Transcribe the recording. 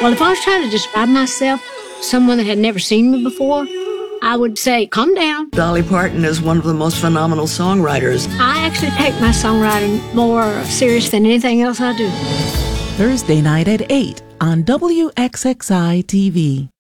Well, if I was trying to describe myself, someone that had never seen me before, I would say, calm down. Dolly Parton is one of the most phenomenal songwriters. I actually take my songwriting more serious than anything else I do. Thursday night at 8 on WXXI TV.